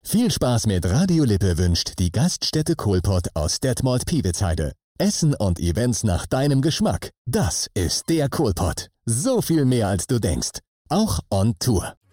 Viel Spaß mit Radio Lippe wünscht die Gaststätte Kohlpott aus Detmold-Piewitzheide. Essen und Events nach deinem Geschmack. Das ist der Kohlpott. So viel mehr als du denkst. Auch on Tour.